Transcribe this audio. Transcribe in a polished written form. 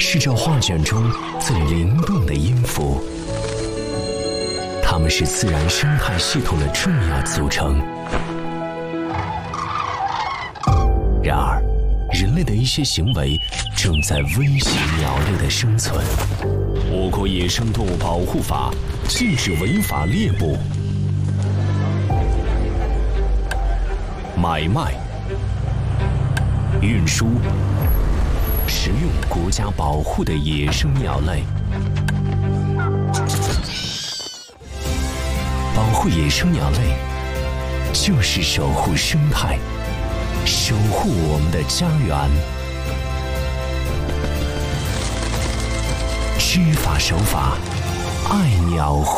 是这画卷中最灵动的音符，它们是自然生态系统的重要组成。然而，人类的一些行为正在威胁鸟类的生存。我国野生动物保护法禁止违法猎捕、买卖、运输、食用国家保护的野生鸟类。保护野生鸟类，就是守护生态，守护我们的家园。知法守法，爱鸟。